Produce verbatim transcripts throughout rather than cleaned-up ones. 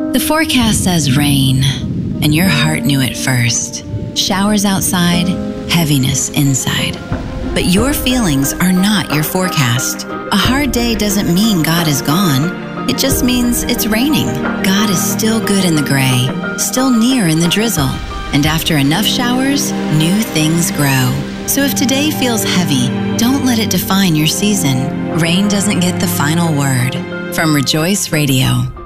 The forecast says rain, and your heart knew it first. Showers outside, heaviness inside. But your feelings are not your forecast. A hard day doesn't mean God is gone. It just means it's raining. God is still good in the gray, still near in the drizzle. And after enough showers, new things grow. So if today feels heavy, don't let it define your season. Rain doesn't get the final word. From Rejoice Radio.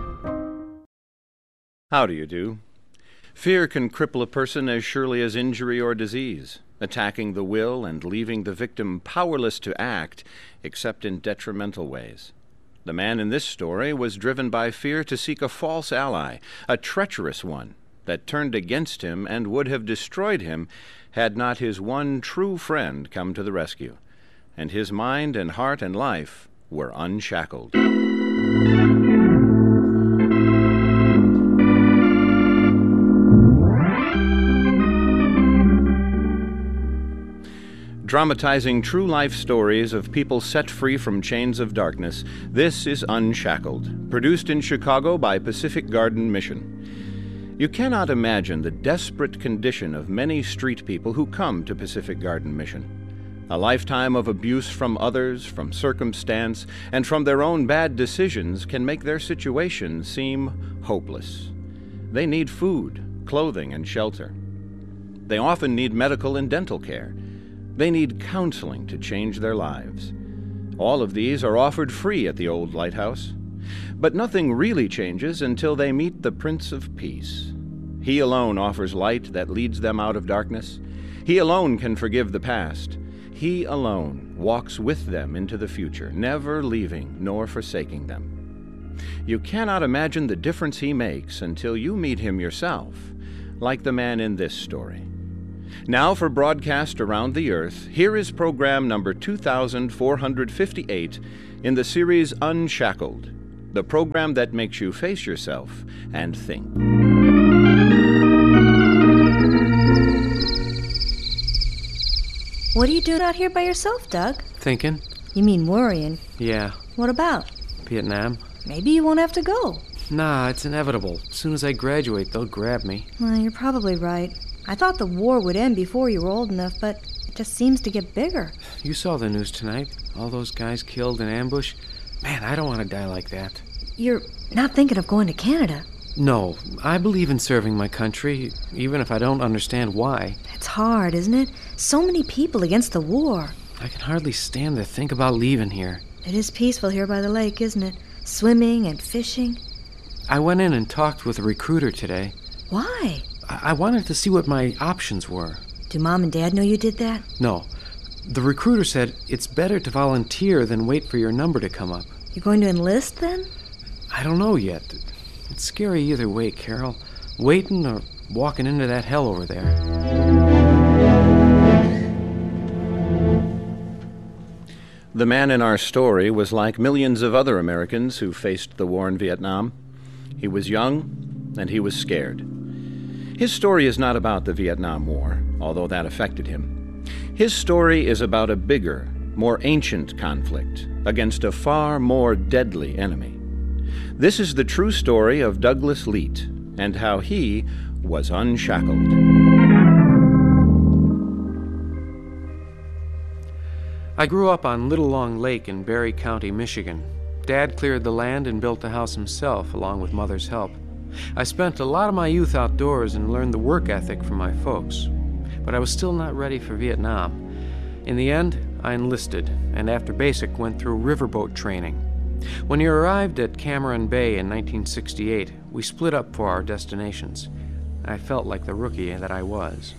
How do you do? Fear can cripple a person as surely as injury or disease, attacking the will and leaving the victim powerless to act, except in detrimental ways. The man in this story was driven by fear to seek a false ally, a treacherous one, that turned against him and would have destroyed him had not his one true friend come to the rescue, and his mind and heart and life were unshackled. Dramatizing true life stories of people set free from chains of darkness, this is Unshackled, produced in Chicago by Pacific Garden Mission. You cannot imagine the desperate condition of many street people who come to Pacific Garden Mission. A lifetime of abuse from others, from circumstance, and from their own bad decisions can make their situation seem hopeless. They need food, clothing, and shelter. They often need medical and dental care. They need counseling to change their lives. All of these are offered free at the old lighthouse. But nothing really changes until they meet the Prince of Peace. He alone offers light that leads them out of darkness. He alone can forgive the past. He alone walks with them into the future, never leaving nor forsaking them. You cannot imagine the difference he makes until you meet him yourself, like the man in this story. Now for broadcast around the earth, here is program number two thousand four hundred fifty-eight in the series Unshackled, the program that makes you face yourself and think. What are you doing out here by yourself, Doug? Thinking. You mean worrying? Yeah. What about? Vietnam. Maybe you won't have to go. Nah, it's inevitable. As soon as I graduate, they'll grab me. Well, you're probably right. I thought the war would end before you were old enough, but it just seems to get bigger. You saw the news tonight. All those guys killed in ambush. Man, I don't want to die like that. You're not thinking of going to Canada? No, I believe in serving my country, even if I don't understand why. It's hard, isn't it? So many people against the war. I can hardly stand to think about leaving here. It is peaceful here by the lake, isn't it? Swimming and fishing. I went in and talked with a recruiter today. Why? I, I wanted to see what my options were. Do Mom and Dad know you did that? No. The recruiter said it's better to volunteer than wait for your number to come up. You're going to enlist, then? I don't know yet. It's scary either way, Carol. Waiting or walking into that hell over there. The man in our story was like millions of other Americans who faced the war in Vietnam. He was young, and he was scared. His story is not about the Vietnam War, although that affected him. His story is about a bigger, more ancient conflict against a far more deadly enemy. This is the true story of Douglas Leete and how he was unshackled. I grew up on Little Long Lake in Barry County, Michigan. Dad cleared the land and built the house himself, along with Mother's help. I spent a lot of my youth outdoors and learned the work ethic from my folks. But I was still not ready for Vietnam. In the end, I enlisted, and after basic went through riverboat training. When we arrived at Cameron Bay in nineteen sixty-eight, we split up for our destinations. I felt like the rookie that I was.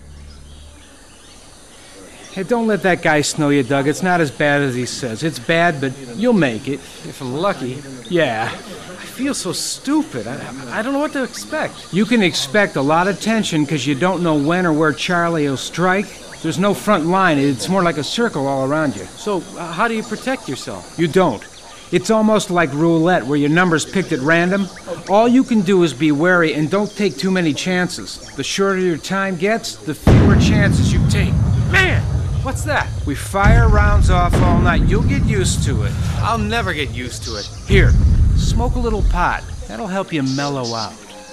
Hey, don't let that guy snow you, Doug. It's not as bad as he says. It's bad, but you'll make it. If I'm lucky. Yeah. I feel so stupid. I, I don't know what to expect. You can expect a lot of tension because you don't know when or where Charlie will strike. There's no front line. It's more like a circle all around you. So, uh, how do you protect yourself? You don't. It's almost like roulette, where your number's picked at random. All you can do is be wary and don't take too many chances. The shorter your time gets, the fewer chances you take. Man! What's that? We fire rounds off all night. You'll get used to it. I'll never get used to it. Here, smoke a little pot. That'll help you mellow out.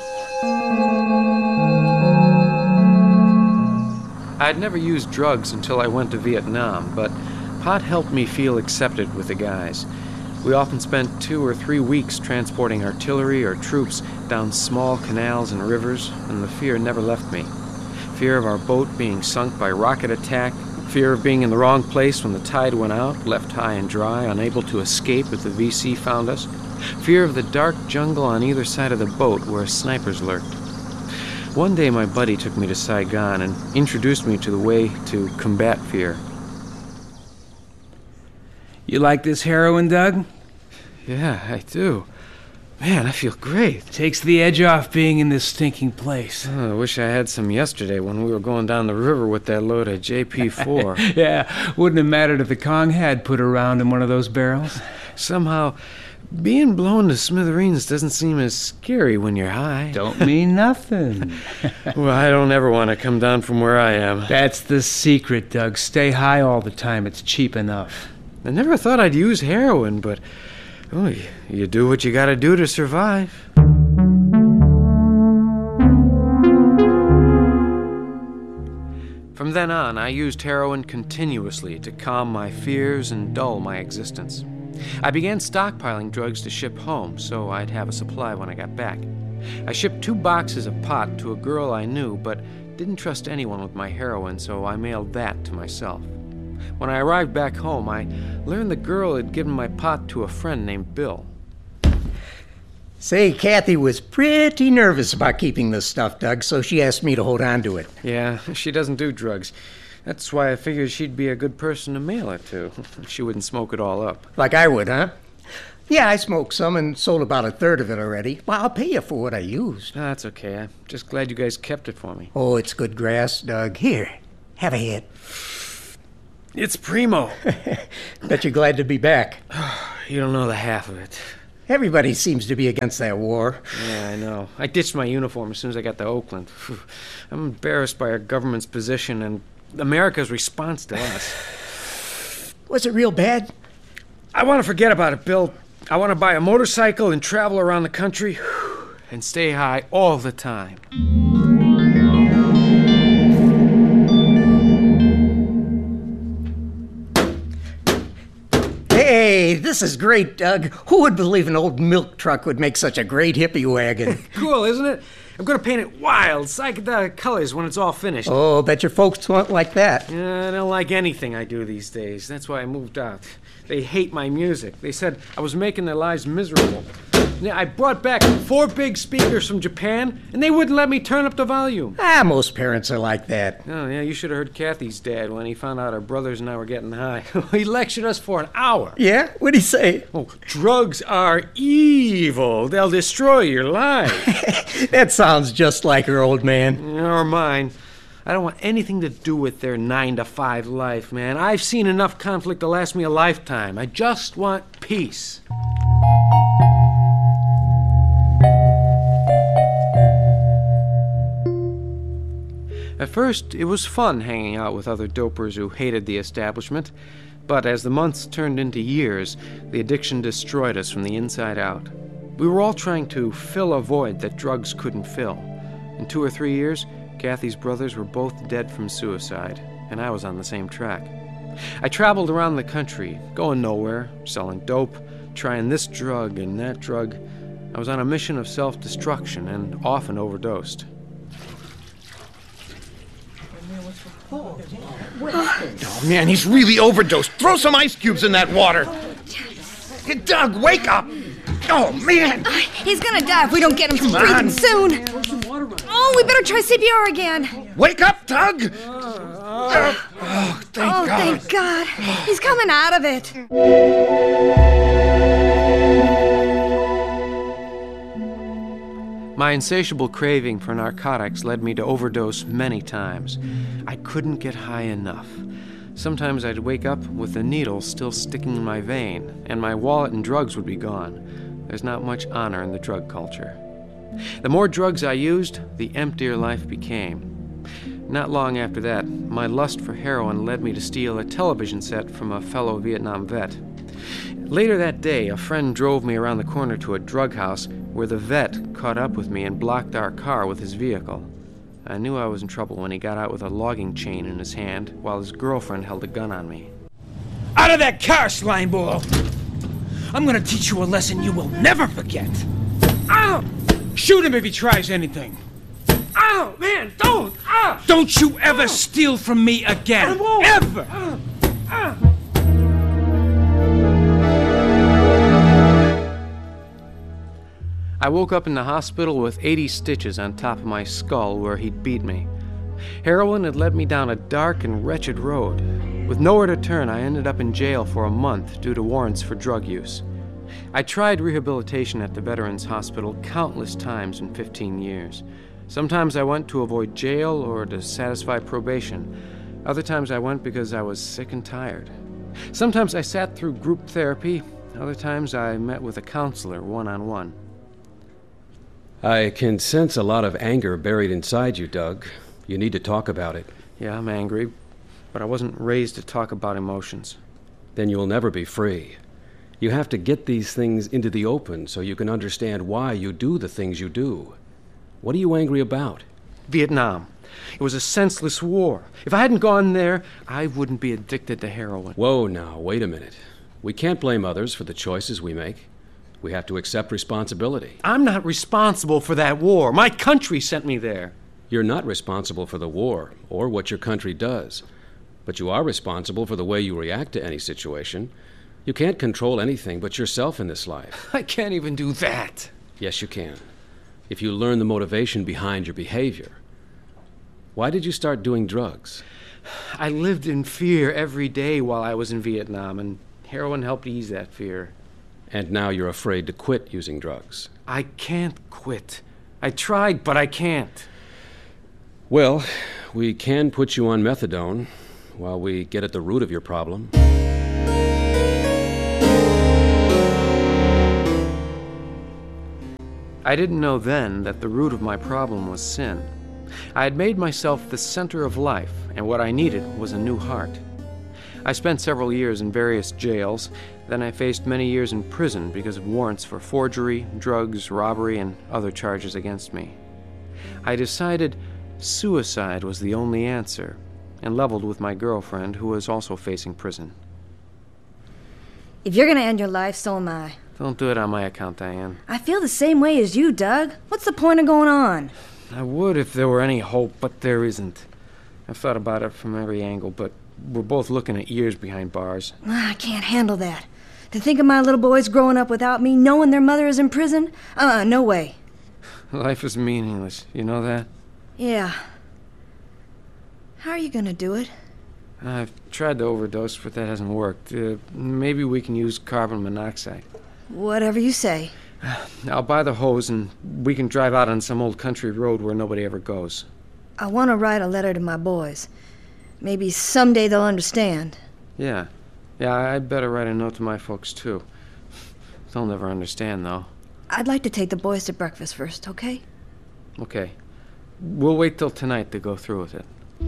I'd never used drugs until I went to Vietnam, but pot helped me feel accepted with the guys. We often spent two or three weeks transporting artillery or troops down small canals and rivers, and the fear never left me. Fear of our boat being sunk by rocket attack, fear of being in the wrong place when the tide went out, left high and dry, unable to escape if the V C found us, fear of the dark jungle on either side of the boat where snipers lurked. One day my buddy took me to Saigon and introduced me to the way to combat fear. You like this heroin, Doug? Yeah, I do. Man, I feel great. Takes the edge off being in this stinking place. Oh, I wish I had some yesterday when we were going down the river with that load of J P four. Yeah, wouldn't have mattered if the Kong had put a round in one of those barrels. Somehow, being blown to smithereens doesn't seem as scary when you're high. Don't mean nothing. Well, I don't ever want to come down from where I am. That's the secret, Doug. Stay high all the time. It's cheap enough. I never thought I'd use heroin, but oh, you, you do what you gotta do to survive. From then on, I used heroin continuously to calm my fears and dull my existence. I began stockpiling drugs to ship home, so I'd have a supply when I got back. I shipped two boxes of pot to a girl I knew, but didn't trust anyone with my heroin, so I mailed that to myself. When I arrived back home, I learned the girl had given my pot to a friend named Bill. Say, Kathy was pretty nervous about keeping this stuff, Doug, so she asked me to hold on to it. Yeah, she doesn't do drugs. That's why I figured she'd be a good person to mail it to. She wouldn't smoke it all up. Like I would, huh? Yeah, I smoked some and sold about a third of it already. Well, I'll pay you for what I used. No, that's okay. I'm just glad you guys kept it for me. Oh, it's good grass, Doug. Here, have a hit. It's primo. Bet you're glad to be back. You don't know the half of it. Everybody seems to be against that war. Yeah, I know. I ditched my uniform as soon as I got to Oakland. I'm embarrassed by our government's position and America's response to us. Was it real bad? I want to forget about it, Bill. I want to buy a motorcycle and travel around the country and stay high all the time. Hey, this is great, Doug. Who would believe an old milk truck would make such a great hippie wagon? Cool, isn't it? I'm going to paint it wild, psychedelic colors when it's all finished. Oh, bet your folks won't like that. Yeah, I don't like anything I do these days. That's why I moved out. They hate my music. They said I was making their lives miserable. Yeah, I brought back four big speakers from Japan, and they wouldn't let me turn up the volume. Ah, most parents are like that. Oh, yeah, you should have heard Kathy's dad when he found out our brothers and I were getting high. He lectured us for an hour. Yeah? What'd he say? Oh, drugs are evil. They'll destroy your life. That sounds just like her, old man. Or mine. I don't want anything to do with their nine to five life, man. I've seen enough conflict to last me a lifetime. I just want peace. At first, it was fun hanging out with other dopers who hated the establishment, but as the months turned into years, the addiction destroyed us from the inside out. We were all trying to fill a void that drugs couldn't fill. In two or three years, Kathy's brothers were both dead from suicide, and I was on the same track. I traveled around the country, going nowhere, selling dope, trying this drug and that drug. I was on a mission of self-destruction and often overdosed. Oh, man, he's really overdosed. Throw some ice cubes in that water. Hey, Doug, wake up. Oh, man. He's gonna die if we don't get him some breathing soon. Oh, we better try C P R again. Wake up, Doug. Uh, oh, thank oh, God. thank God. He's coming out of it. My insatiable craving for narcotics led me to overdose many times. I couldn't get high enough. Sometimes I'd wake up with a needle still sticking in my vein, and my wallet and drugs would be gone. There's not much honor in the drug culture. The more drugs I used, the emptier life became. Not long after that, my lust for heroin led me to steal a television set from a fellow Vietnam vet. Later that day, a friend drove me around the corner to a drug house where the vet caught up with me and blocked our car with his vehicle. I knew I was in trouble when he got out with a logging chain in his hand while his girlfriend held a gun on me. Out of that car, slimeball! I'm gonna teach you a lesson you will never forget. Ow! Shoot him if he tries anything. Ow, man, don't! Ah! Don't you ever steal from me again! I won't. Ever! Ah! Ah! I woke up in the hospital with eighty stitches on top of my skull where he'd beat me. Heroin had led me down a dark and wretched road. With nowhere to turn, I ended up in jail for a month due to warrants for drug use. I tried rehabilitation at the Veterans Hospital countless times in fifteen years. Sometimes I went to avoid jail or to satisfy probation. Other times I went because I was sick and tired. Sometimes I sat through group therapy. Other times I met with a counselor one-on-one. I can sense a lot of anger buried inside you, Doug. You need to talk about it. Yeah, I'm angry, but I wasn't raised to talk about emotions. Then you'll never be free. You have to get these things into the open so you can understand why you do the things you do. What are you angry about? Vietnam. It was a senseless war. If I hadn't gone there, I wouldn't be addicted to heroin. Whoa, now, wait a minute. We can't blame others for the choices we make. We have to accept responsibility. I'm not responsible for that war. My country sent me there. You're not responsible for the war or what your country does, but you are responsible for the way you react to any situation. You can't control anything but yourself in this life. I can't even do that. Yes, you can. If you learn the motivation behind your behavior. Why did you start doing drugs? I lived in fear every day while I was in Vietnam, and heroin helped ease that fear. And now you're afraid to quit using drugs. I can't quit. I tried, but I can't. Well, we can put you on methadone while we get at the root of your problem. I didn't know then that the root of my problem was sin. I had made myself the center of life, and what I needed was a new heart. I spent several years in various jails. Then I faced many years in prison because of warrants for forgery, drugs, robbery, and other charges against me. I decided suicide was the only answer, and leveled with my girlfriend, who was also facing prison. If you're gonna end your life, so am I. Don't do it on my account, Diane. I feel the same way as you, Doug. What's the point of going on? I would if there were any hope, but there isn't. I've thought about it from every angle, but we're both looking at years behind bars. I can't handle that. To think of my little boys growing up without me, knowing their mother is in prison? Uh, no way. Life is meaningless. You know that? Yeah. How are you gonna do it? I've tried to overdose, but that hasn't worked. Uh, maybe we can use carbon monoxide. Whatever you say. I'll buy the hose and we can drive out on some old country road where nobody ever goes. I want to write a letter to my boys. Maybe someday they'll understand. Yeah. Yeah, I'd better write a note to my folks, too. They'll never understand, though. I'd like to take the boys to breakfast first, okay? Okay. We'll wait till tonight to go through with it.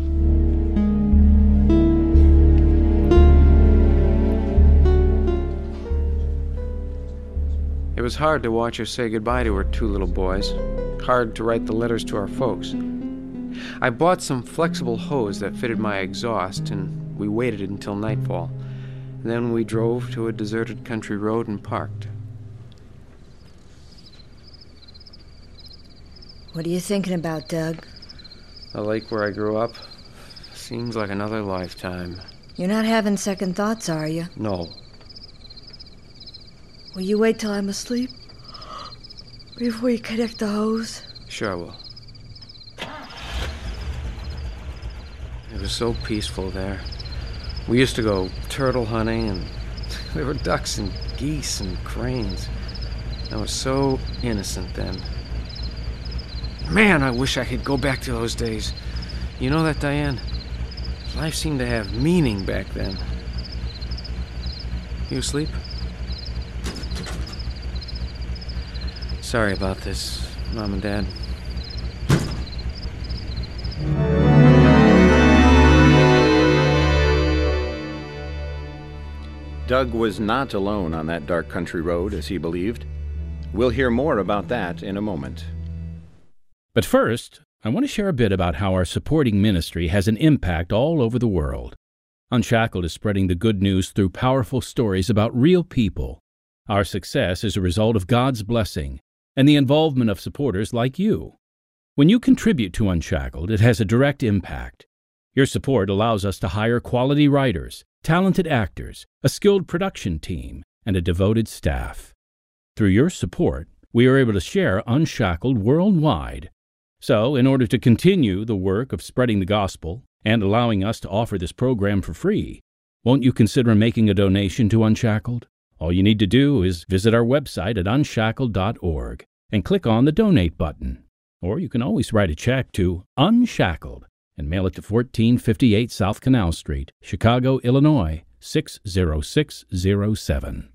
It was hard to watch her say goodbye to her two little boys. Hard to write the letters to our folks. I bought some flexible hose that fitted my exhaust, and we waited until nightfall. And then we drove to a deserted country road and parked. What are you thinking about, Doug? The lake where I grew up seems like another lifetime. You're not having second thoughts, are you? No. Will you wait till I'm asleep? Before you connect the hose? Sure I will. It was so peaceful there. We used to go turtle hunting, and there were ducks and geese and cranes. I was so innocent then. Man, I wish I could go back to those days. You know that, Diane? Life seemed to have meaning back then. You asleep? Sorry about this, Mom and Dad. Doug was not alone on that dark country road, as he believed. We'll hear more about that in a moment. But first, I want to share a bit about how our supporting ministry has an impact all over the world. Unshackled is spreading the good news through powerful stories about real people. Our success is a result of God's blessing and the involvement of supporters like you. When you contribute to Unshackled, it has a direct impact. Your support allows us to hire quality writers, talented actors, a skilled production team, and a devoted staff. Through your support, we are able to share Unshackled worldwide. So, in order to continue the work of spreading the gospel and allowing us to offer this program for free, won't you consider making a donation to Unshackled? All you need to do is visit our website at unshackled dot org and click on the Donate button. Or you can always write a check to Unshackled and mail it to fourteen fifty-eight South Canal Street, Chicago, Illinois, six zero six zero seven.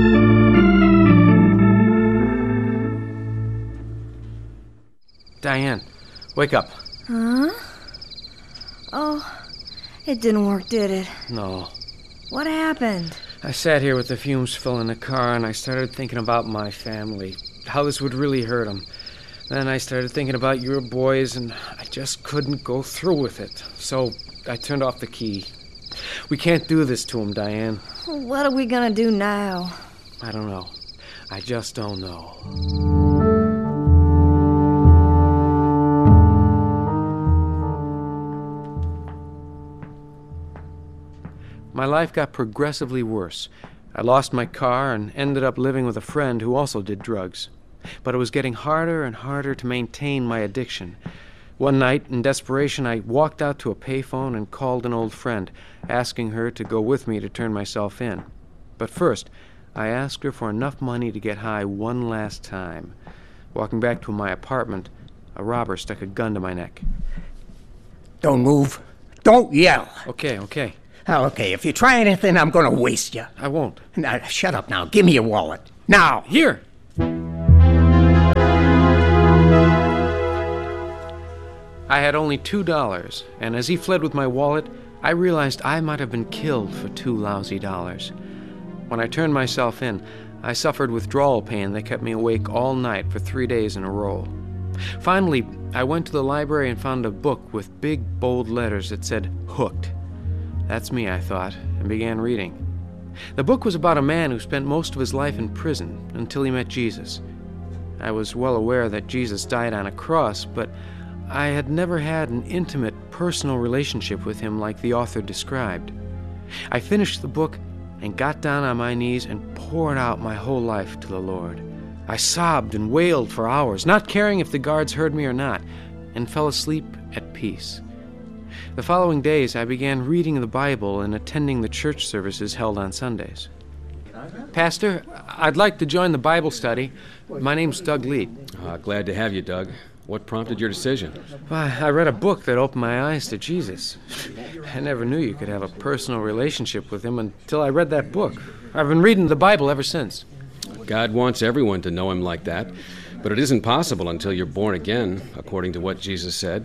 Diane, wake up. Huh? Oh, it didn't work, did it? No. What happened? I sat here with the fumes filling the car, and I started thinking about my family, how this would really hurt them. Then I started thinking about your boys, and I just couldn't go through with it. So I turned off the key. We can't do this to them, Diane. What are we gonna do now? I don't know. I just don't know. My life got progressively worse. I lost my car and ended up living with a friend who also did drugs. But it was getting harder and harder to maintain my addiction. One night, in desperation, I walked out to a payphone and called an old friend, asking her to go with me to turn myself in. But first, I asked her for enough money to get high one last time. Walking back to my apartment, a robber stuck a gun to my neck. Don't move. Don't yell. Okay, okay. Oh, okay, if you try anything, I'm going to waste you. I won't. Now, shut up now. Give me your wallet. Now. Here! I had only two dollars, and as he fled with my wallet, I realized I might have been killed for two lousy dollars. When I turned myself in, I suffered withdrawal pain that kept me awake all night for three days in a row. Finally, I went to the library and found a book with big, bold letters that said, Hooked. That's me, I thought, and began reading. The book was about a man who spent most of his life in prison until he met Jesus. I was well aware that Jesus died on a cross, but I had never had an intimate, personal relationship with him like the author described. I finished the book and got down on my knees and poured out my whole life to the Lord. I sobbed and wailed for hours, not caring if the guards heard me or not, and fell asleep at peace. The following days, I began reading the Bible and attending the church services held on Sundays. Pastor, I'd like to join the Bible study. My name's Doug Lead. Uh, glad to have you, Doug. What prompted your decision? Well, I read a book that opened my eyes to Jesus. I never knew you could have a personal relationship with him until I read that book. I've been reading the Bible ever since. God wants everyone to know him like that, but it isn't possible until you're born again, according to what Jesus said.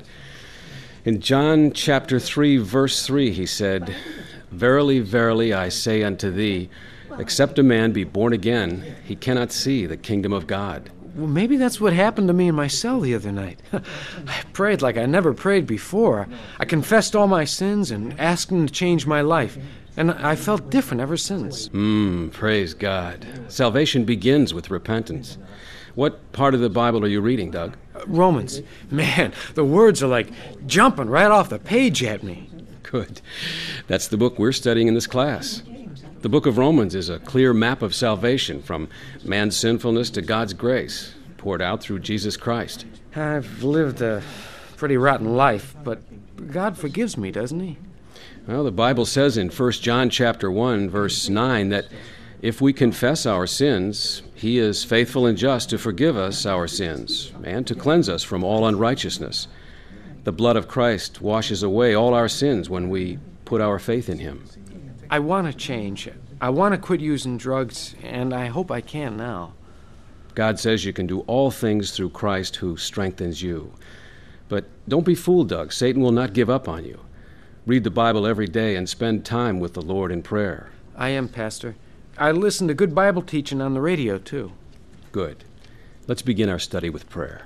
In John chapter three, verse three, he said, Verily, verily, I say unto thee, except a man be born again, he cannot see the kingdom of God. Well, maybe that's what happened to me in my cell the other night. I prayed like I never prayed before. I confessed all my sins and asked him to change my life. And I felt different ever since. Hmm, praise God. Salvation begins with repentance. What part of the Bible are you reading, Doug? Uh, Romans. Man, the words are like jumping right off the page at me. Good. That's the book we're studying in this class. The book of Romans is a clear map of salvation from man's sinfulness to God's grace, poured out through Jesus Christ. I've lived a pretty rotten life, but God forgives me, doesn't he? Well, the Bible says in First John chapter one, verse nine, that if we confess our sins, he is faithful and just to forgive us our sins and to cleanse us from all unrighteousness. The blood of Christ washes away all our sins when we put our faith in him. I want to change. I want to quit using drugs, and I hope I can now. God says you can do all things through Christ who strengthens you. But don't be fooled, Doug. Satan will not give up on you. Read the Bible every day and spend time with the Lord in prayer. I am, Pastor. I listen to good Bible teaching on the radio, too. Good. Let's begin our study with prayer.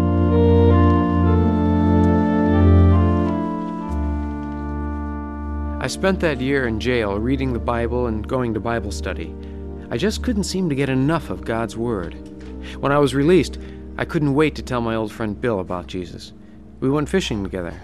I spent that year in jail reading the Bible and going to Bible study. I just couldn't seem to get enough of God's Word. When I was released, I couldn't wait to tell my old friend Bill about Jesus. We went fishing together.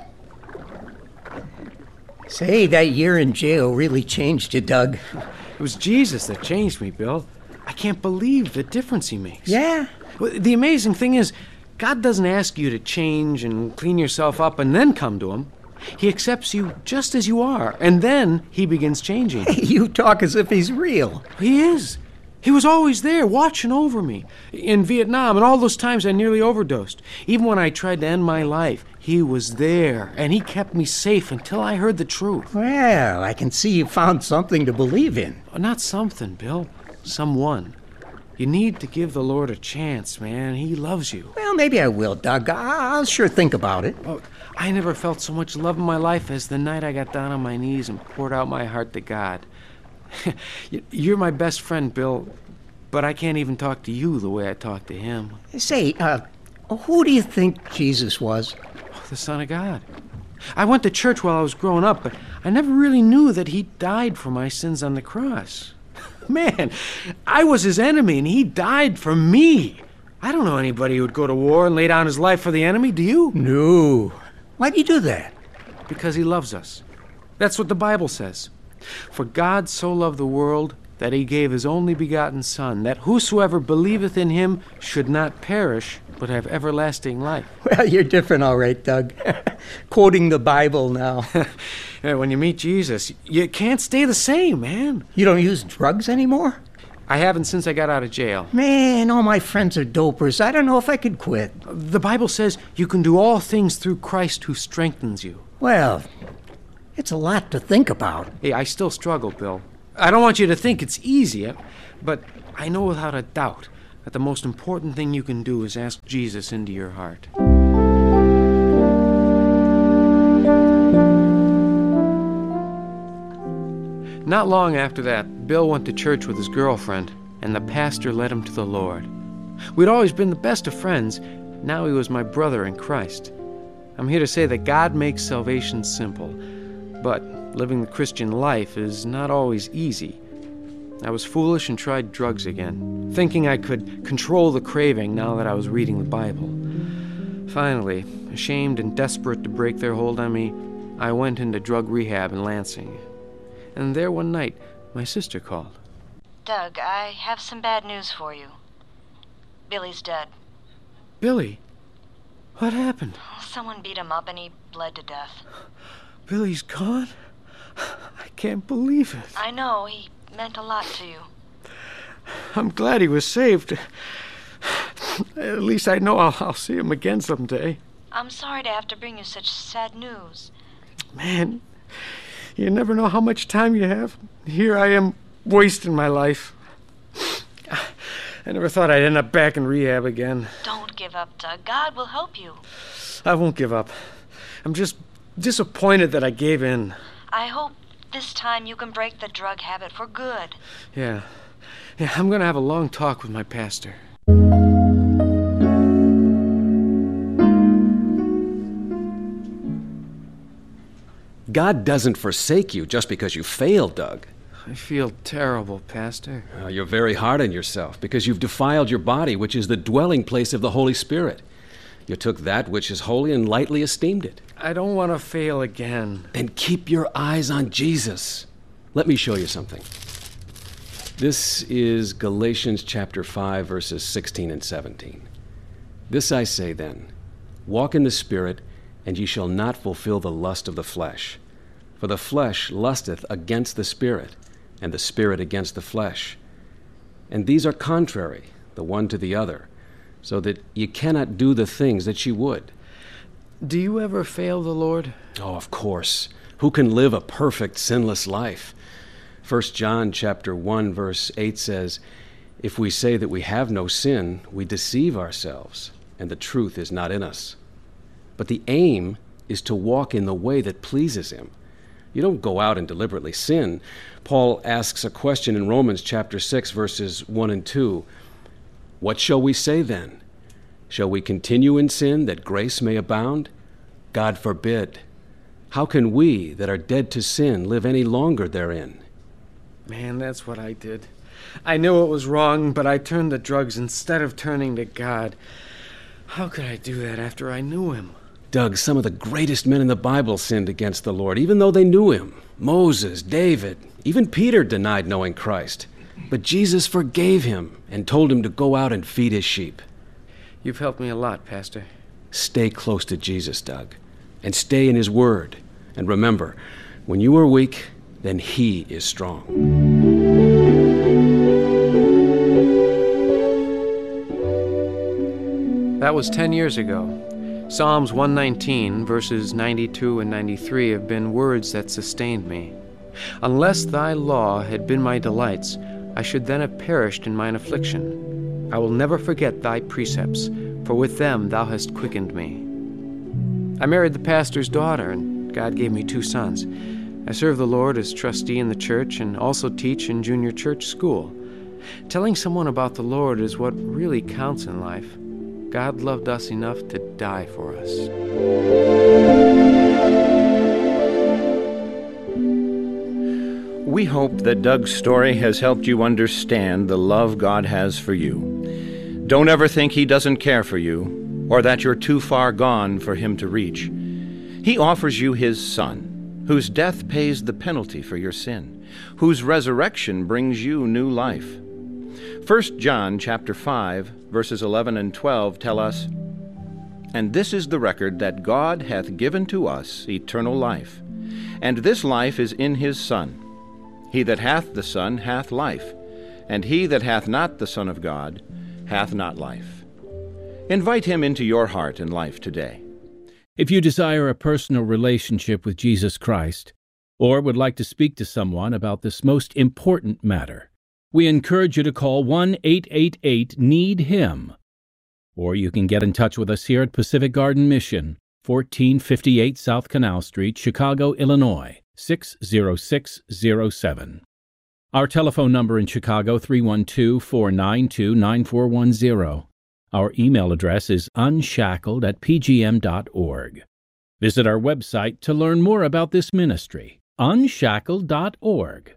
Say, that year in jail really changed you, Doug. It was Jesus that changed me, Bill. I can't believe the difference he makes. Yeah? The amazing thing is, God doesn't ask you to change and clean yourself up and then come to him. He accepts you just as you are, and then he begins changing. Hey, you talk as if he's real. He is. He was always there, watching over me. In Vietnam, and all those times I nearly overdosed. Even when I tried to end my life, he was there, and he kept me safe until I heard the truth. Well, I can see you found something to believe in. Not something, Bill. Someone. You need to give the Lord a chance, man. He loves you. Well, maybe I will, Doug. I'll sure think about it. Oh, I never felt so much love in my life as the night I got down on my knees and poured out my heart to God. You're my best friend, Bill, but I can't even talk to you the way I talk to him. Say, uh, who do you think Jesus was? Oh, the Son of God. I went to church while I was growing up, but I never really knew that he died for my sins on the cross. Man, I was his enemy, and he died for me. I don't know anybody who would go to war and lay down his life for the enemy, do you? No. Why'd he do that? Because he loves us. That's what the Bible says. For God so loved the world that he gave his only begotten Son, that whosoever believeth in him should not perish, but have everlasting life. Well, you're different, all right, Doug. Quoting the Bible now. When you meet Jesus, you can't stay the same, man. You don't use drugs anymore? I haven't since I got out of jail. Man, all my friends are dopers. I don't know if I could quit. The Bible says you can do all things through Christ who strengthens you. Well, it's a lot to think about. Hey, I still struggle, Bill. I don't want you to think it's easy, but I know without a doubt that the most important thing you can do is ask Jesus into your heart. Not long after that, Bill went to church with his girlfriend, and the pastor led him to the Lord. We'd always been the best of friends. Now he was my brother in Christ. I'm here to say that God makes salvation simple, but living the Christian life is not always easy. I was foolish and tried drugs again, thinking I could control the craving now that I was reading the Bible. Finally, ashamed and desperate to break their hold on me, I went into drug rehab in Lansing. And there one night, my sister called. Doug, I have some bad news for you. Billy's dead. Billy? What happened? Someone beat him up and he bled to death. Billy's gone? I can't believe it. I know, he meant a lot to you. I'm glad he was saved. At least I know I'll, I'll see him again someday. I'm sorry to have to bring you such sad news. Man, you never know how much time you have. Here I am, wasting my life. I never thought I'd end up back in rehab again. Don't give up, Doug. God will help you. I won't give up. I'm just disappointed that I gave in. I hope this time you can break the drug habit for good. Yeah. Yeah, I'm going to have a long talk with my pastor. God doesn't forsake you just because you failed, Doug. I feel terrible, Pastor. Uh, you're very hard on yourself because you've defiled your body, which is the dwelling place of the Holy Spirit. You took that which is holy and lightly esteemed it. I don't want to fail again. Then keep your eyes on Jesus. Let me show you something. This is Galatians chapter five, verses sixteen and seventeen. This I say then, walk in the Spirit, and ye shall not fulfill the lust of the flesh. For the flesh lusteth against the Spirit, and the Spirit against the flesh. And these are contrary, the one to the other, so that ye cannot do the things that ye would. Do you ever fail the Lord? Oh, of course. Who can live a perfect, sinless life? First John chapter one, verse eight says, if we say that we have no sin, we deceive ourselves, and the truth is not in us. But the aim is to walk in the way that pleases him. You don't go out and deliberately sin. Paul asks a question in Romans chapter six, verses one and two. What shall we say then? Shall we continue in sin that grace may abound? God forbid. How can we that are dead to sin live any longer therein? Man, that's what I did. I knew it was wrong, but I turned to drugs instead of turning to God. How could I do that after I knew him? Doug, some of the greatest men in the Bible sinned against the Lord, even though they knew him. Moses, David, even Peter denied knowing Christ. But Jesus forgave him and told him to go out and feed his sheep. You've helped me a lot, Pastor. Stay close to Jesus, Doug, and stay in his word. And remember, when you are weak, then he is strong. That was ten years ago. Psalms one nineteen, verses ninety-two and ninety-three have been words that sustained me. Unless thy law had been my delights, I should then have perished in mine affliction. I will never forget thy precepts, for with them thou hast quickened me. I married the pastor's daughter, and God gave me two sons. I serve the Lord as trustee in the church and also teach in junior church school. Telling someone about the Lord is what really counts in life. God loved us enough to die for us. We hope that Doug's story has helped you understand the love God has for you. Don't ever think he doesn't care for you, or that you're too far gone for him to reach. He offers you his Son, whose death pays the penalty for your sin, whose resurrection brings you new life. First John chapter five, verses eleven and twelve tell us, "And this is the record that God hath given to us eternal life, and this life is in his Son. He that hath the Son hath life, and he that hath not the Son of God hath not life." Invite him into your heart and life today. If you desire a personal relationship with Jesus Christ, or would like to speak to someone about this most important matter, we encourage you to call one eight eight eight need him. Or you can get in touch with us here at Pacific Garden Mission, fourteen fifty-eight South Canal Street, Chicago, Illinois, six zero six zero seven. Our telephone number in Chicago, three one two, four nine two, nine four one zero. Our email address is unshackled at p g m dot org. Visit our website to learn more about this ministry, unshackled dot org.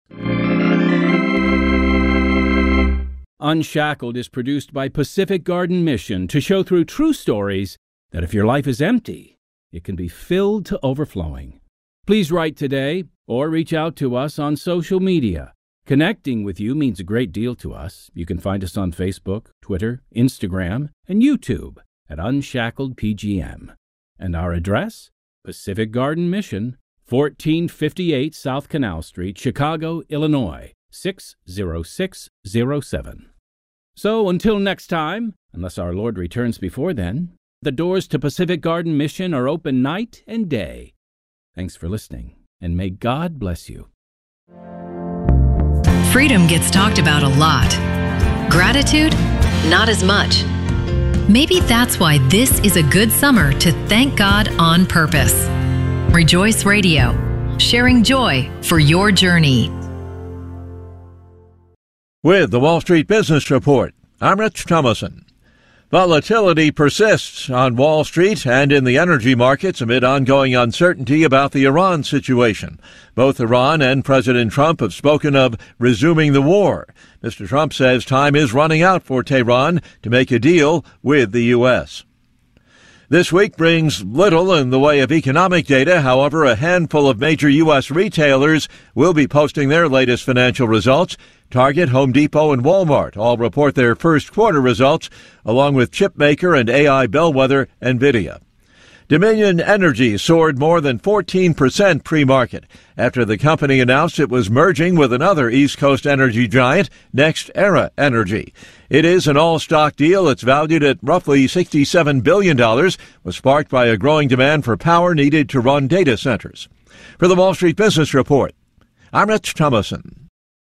Unshackled is produced by Pacific Garden Mission to show through true stories that if your life is empty, it can be filled to overflowing. Please write today or reach out to us on social media. Connecting with you means a great deal to us. You can find us on Facebook, Twitter, Instagram, and YouTube at Unshackled P G M. And our address? Pacific Garden Mission, fourteen fifty-eight South Canal Street, Chicago, Illinois, six zero six zero seven. So until next time, unless our Lord returns before then, the doors to Pacific Garden Mission are open night and day. Thanks for listening, and may God bless you. Freedom gets talked about a lot. Gratitude, not as much. Maybe that's why this is a good summer to thank God on purpose. Rejoice Radio, sharing joy for your journey. With the Wall Street Business Report, I'm Rich Thomason. Volatility persists on Wall Street and in the energy markets amid ongoing uncertainty about the Iran situation. Both Iran and President Trump have spoken of resuming the war. Mister Trump says time is running out for Tehran to make a deal with the U S. This week brings little in the way of economic data. However, a handful of major U S retailers will be posting their latest financial results. Target, Home Depot, and Walmart all report their first quarter results, along with chipmaker and A I bellwether NVIDIA. Dominion Energy soared more than fourteen percent pre-market after the company announced it was merging with another East Coast energy giant, NextEra Energy. It is an all-stock deal. It's valued at roughly sixty-seven billion dollars, was sparked by a growing demand for power needed to run data centers. For the Wall Street Business Report, I'm Rich Thomason.